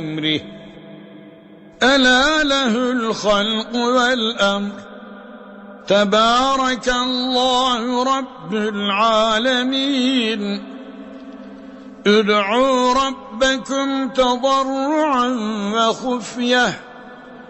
أمره ألا له الخلق والأمر تبارك الله رب العالمين ادعوا ربكم تضرعا وخفية